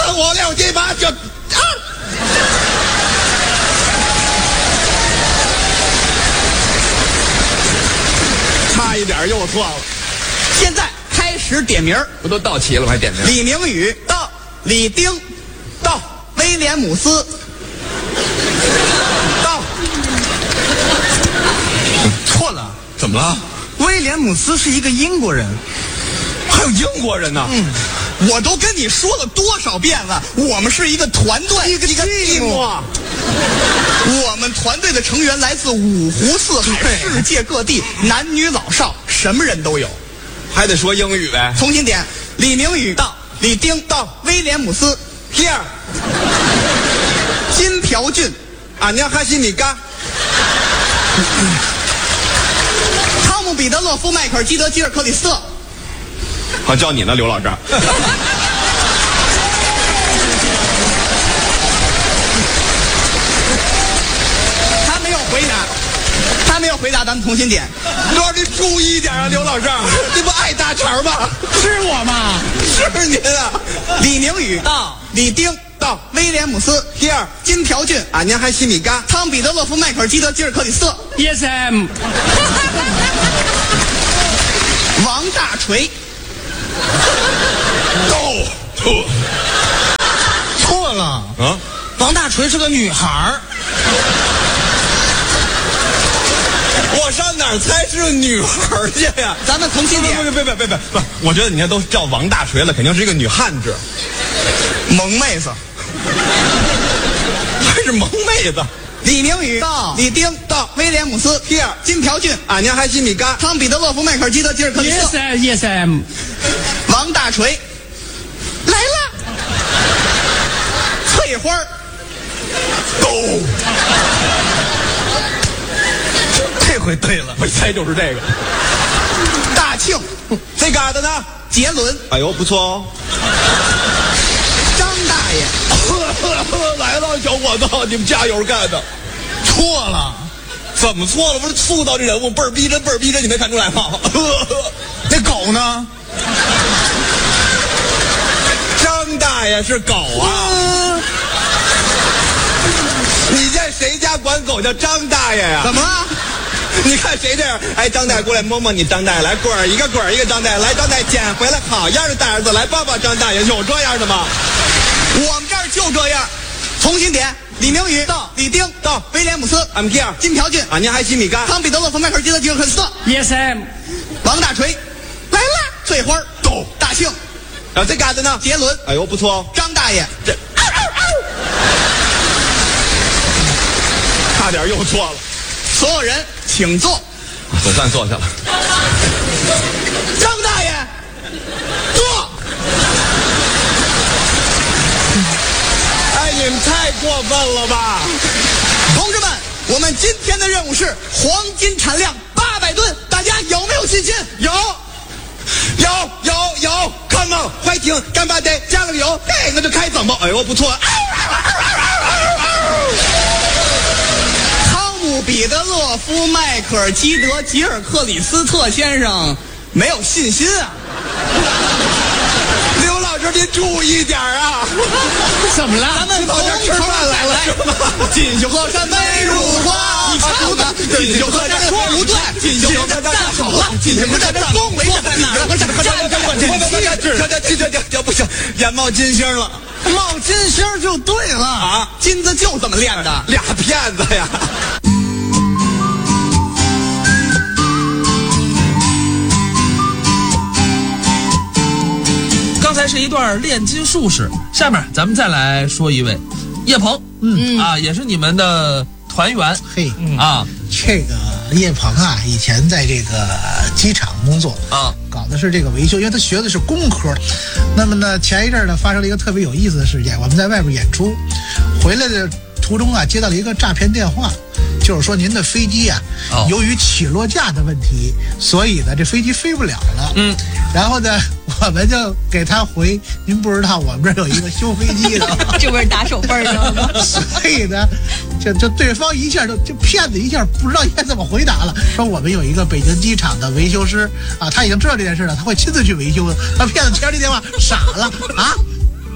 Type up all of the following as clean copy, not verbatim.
5、6、7、8、9，差一点又错了。 现在开始点名。 不都到齐了，我还点名？ 李明宇到，李丁到， 威廉姆斯到。 错了， 怎么了？ 威廉姆斯是一个英国人。 还有英国人呢？ 我都跟你说了多少遍了，我们是一个团队，一个 team。我们团队的成员来自五湖四海，世界各地，男女老少，什么人都有。 还得说英语呗。 重新点：李明宇到，李丁到，威廉姆斯 here， 金朴俊， 안녕하십니까， 汤姆彼得勒夫迈克尔基德吉尔克里斯特。 好，叫你呢，刘老师。 他没有回答，他没有回答，咱们重新点。 刘老师，你注意一点啊，刘老师，这不爱大肠吗？ 是我吗？ 是您啊。 李明宇到，李丁到，威廉姆斯 here， 金朴俊， 안녕하십니까， 汤彼得勒夫迈克尔基德吉尔克里斯特。 Yes, I'm。 王大锤。 错了啊！ 王大锤是个女孩儿。 我上哪儿猜是女孩去呀？ 咱们重新点。 别！我觉得你看都叫王大锤了，肯定是一个女汉子， 萌妹子。 还是萌妹子。 李明宇到，李丁到，威廉姆斯 here， 金朴俊， 안녕하십니까， 汤彼得勒夫迈克尔基德吉尔克里斯特。 Yes, I'm。 王大锤来了。翠花 go。 这回对了， 我一猜就是这个。 大庆这嘎达呢？ 杰伦。 哎呦，不错哦。 张大爷来了，小伙子，你们加油干的。 错了。 怎么错了？不是塑造这人物倍儿逼真，倍儿逼真，你没看出来吗？ 那狗呢？ 张大爷是狗啊！你见谁家管狗叫张大爷呀？ 怎么了？ 你看谁这样？哎，张大爷过来摸摸你，张大爷来滚儿一个，张大爷来，张大爷捡回来好样的，大儿子来抱抱张大爷，有这样的吗？ 我们这儿就这样。重新点：李明宇到，李丁到，威廉姆斯 I'm here， 金朴俊， 안녕하십니까， 汤彼得勒夫迈克尔基德吉尔克里斯特。 Yes, I'm。 王大锤来了。翠花狗。 大庆然后这嘎达呢？ 杰伦。 哎呦，不错哦。 张大爷这差点又错了。 所有人请坐。 总算坐下了。 张大爷坐。 哎，你们太过分了吧！ 同志们，我们今天的任务是黄金产量800吨，大家有没有信心？ 有，Come on， 快停，干巴得加了个油，哎，那就开整吧。哎呦，不错。 汤姆彼得勒夫迈克尔基德吉尔克里斯特先生没有信心啊。 刘老师，您注意点啊！ 怎么了？ 咱们到这儿吃饭来了是吗？ 锦绣河山美如画， 你唱的锦绣河山不对，锦绣河山站好了，锦绣河山风为站哪儿？ 这不行，眼冒金星了。 冒金星就对了啊， 金子就这么炼的， 俩骗子呀！ 刚才是一段炼金术士，下面咱们再来说一位叶鹏，也是你们的团员。 嘿， 这个叶鹏啊，以前在这个机场工作啊， 搞的是这个维修，因为他学的是工科。那么呢，前一阵呢发生了一个特别有意思的事件，我们在外边演出，回来的途中啊，接到了一个诈骗电话，就是说您的飞机啊，由于起落架的问题，所以呢这飞机飞不了了。然后呢，我们就给他回，您不知道我们这儿有一个修飞机的， 这不是打手背的吗？ 所以呢，就对方一下就骗子一下不知道应该怎么回答了，说我们有一个北京机场的维修师啊，他已经知道这件事了，他会亲自去维修的。他骗子接着这电话傻了啊，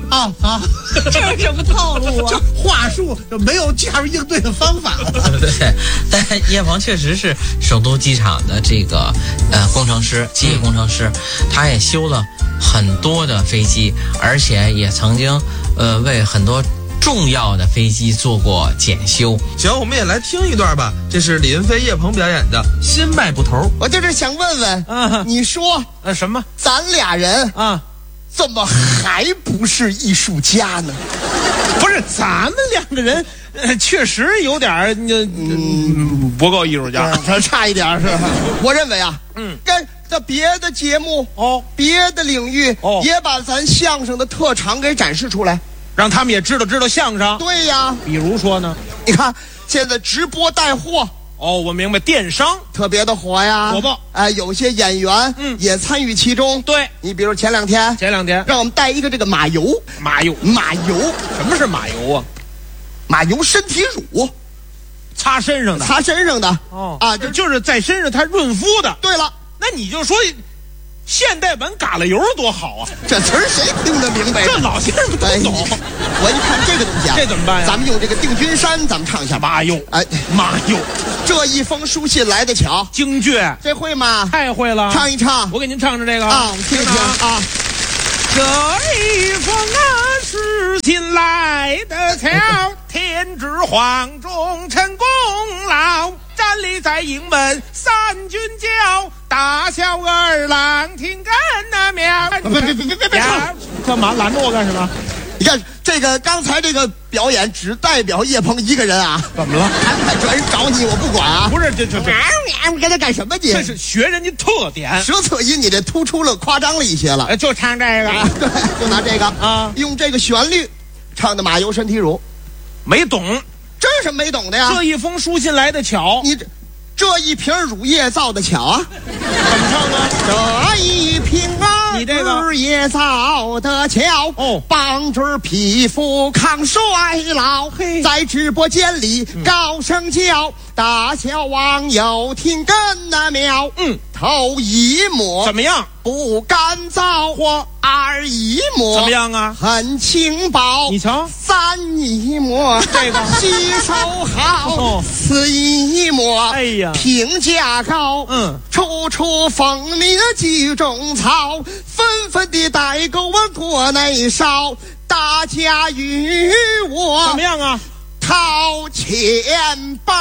啊啊， 这是什么套路这啊？ 话术就没有加入应对的方法了。 对，但叶鹏确实是首都机场的这个工程师，机械工程师，他也修了很多的飞机，而且也曾经为很多重要的飞机做过检修。 行，我们也来听一段吧，这是李云飞、叶鹏表演的《新迈步头》。 我就是想问问，你说什么咱俩人啊？ 怎么还不是艺术家呢？ 不是，咱们两个人确实有点儿不够艺术家， 差一点是吧？我认为啊，在别的节目别的领域也把咱相声的特长给展示出来， 让他们也知道相声。 对呀， 比如说呢？ 你看现在直播带货。 我明白，电商特别的火呀， 火爆。 有些演员也参与其中。 对， 你比如前两天让我们带一个这个马油。 马油，什么是马油啊？ 马油身体乳， 擦身上的。就是在身上它润肤的。 对了， 那你就说现代版嘎啦油多好啊！ 这词儿谁听得明白？ 这老先生不懂。 我一看这个东西啊， 这怎么办呀？ 咱们用这个定军山，咱们唱一下。 马油，马油， 这一封书信来得巧， 京剧这会吗？ 太会了， 唱一唱。 我给您唱唱这个啊，我们听听啊。 这一封书信来得巧，天之黄忠臣功劳，站立在营门三军教，大小二郎听根那苗。别，干嘛拦着我干什么？ 你看这个刚才这个表演只代表叶鹏一个人啊。 怎么了？ 还专人找你，我不管啊。 不是，这你跟他干什么你？ 这是学人家特点， 舌侧音你这突出了，夸张了一些了。 就唱这个， 对，就拿这个啊， 用这个旋律唱的马油身体乳。 没懂， 这是什么没懂的呀？ 这一封书信来的巧， 你这一瓶乳液造的巧啊？ 怎么唱呢？ 这一瓶啊， 你这个乳液造的巧，帮助皮肤抗衰老。在直播间里高声叫，大小网友听根那苗。头一抹怎么样？ 不干燥。二一抹怎么样啊？ 很轻薄。 你瞧， 三一抹这个吸收好。四一抹评价高。处风靡的几种草，纷纷的代购我国内烧。大家与我怎么样啊？ 掏钱包。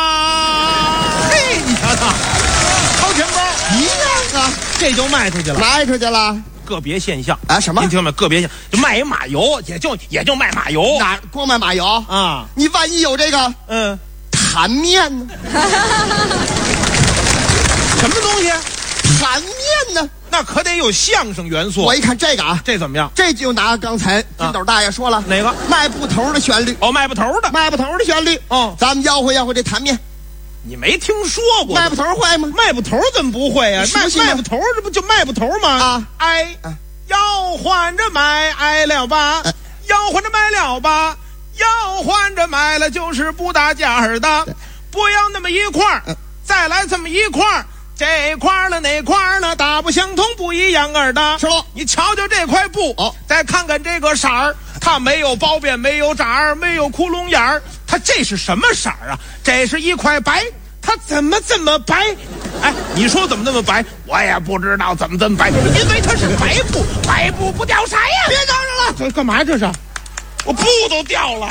嘿，你瞧瞧，掏钱包一样啊， 这就卖出去了， 卖出去了。 个别现象啊？什么？ 您听没？个别现象就卖一马油，也就卖马油， 哪光卖马油啊？ 你万一有这个坛面呢？ 什么东西？ 坛面呢？ 那可得有相声元素。 我一看这个啊， 这怎么样？ 这就拿刚才金斗大爷说了， 哪个？ 卖布头的旋律。 卖布头的旋律。咱们吆喝这坛面。 你没听说过卖布头会吗？ 卖布头怎么不会啊？卖布头这不就卖布头吗？要换着买了吧，要换着买了吧，要换着买了就是不搭价的，不要那么一块儿，再来这么一块儿。这块了那块了，大不相同，不一样的。 是喽， 你瞧瞧这块布，再看看这个色儿，它没有包边，没有褶儿，没有窟窿眼儿，它这是什么色儿啊？这是一块白，它怎么这么白？你说怎么那么白？我也不知道怎么这么白，因为它是白布，白布不掉色呀！ 别嚷嚷了， 这干嘛这是？我布都掉了。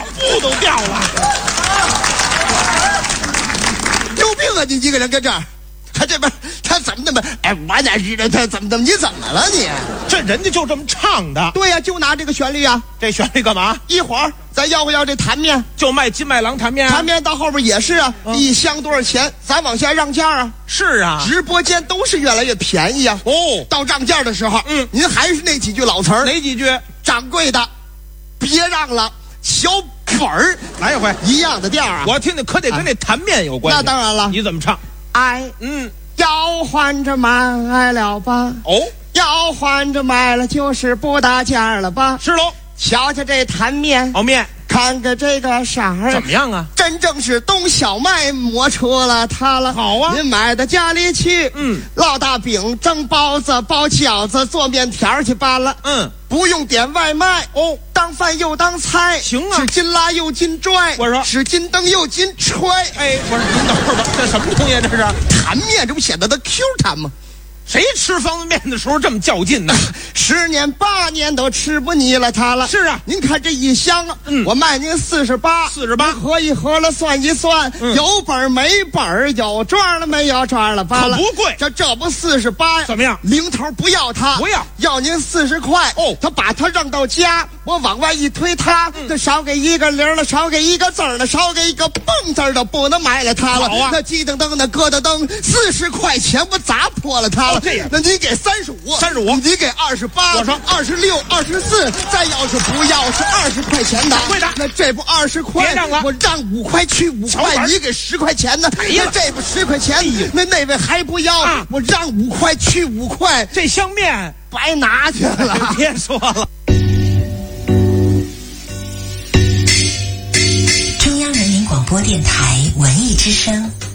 有病啊！你一个人跟这儿。他怎么那么我哪知道他怎么你怎么了你？ 这人家就这么唱的。 对呀，就拿这个旋律啊。 这旋律干嘛？ 一会儿咱要这坛面， 就卖金麦郎坛面。 坛面到后边也是啊，一箱多少钱？咱往下让价啊。 是啊， 直播间都是越来越便宜啊。到让价的时候，您还是那几句老词儿。 哪几句？ 掌柜的，别让了，小本儿来一回一样的调啊。 我听听，可得跟那坛面有关系。 那当然了， 你怎么唱？ 要换着买了吧？要换着买了就是不搭价了吧？ 是喽。 瞧瞧这坛面， 面看个这个色儿怎么样啊？ 真正是董小麦磨出了它了。 好啊， 您买到家里去，烙大饼、蒸包子、包饺子、做面条去罢了。不用点外卖哦，当饭又当菜， 行啊， 是金拉又金拽， 我说是金蹬又金踹。 哎，不是，您等会儿吧，这什么东西啊？这是弹面，这不显得它 Q 弹吗？ 谁吃方便面的时候这么较劲呢 ？10年8年都吃不腻了它了。 是啊， 您看这一箱啊，我卖您48，合一合了算一算，有本没本，有装了没有装了罢了。 可不贵， 这不48呀？ 怎么样？ 零头不要它， 不要， 要您40块。哦，他把它扔到家，我往外一推它，这少给一个零了，少给一个字了，少给一个蹦字都不能买了它了。 好啊， 那鸡噔噔的咯噔噔，40块钱我砸破了它了。 这样， 那你给35，你给28， 我说 26、24，再要是不要是20块钱的， 会的。 那这不20块， 别让了， 我让5块去5块，你给10块钱呢？ 哎呀， 那这不10块钱，那位还不要，我让5块去5块， 这箱面白拿去了。 别说了。 中央人民广播电台文艺之声。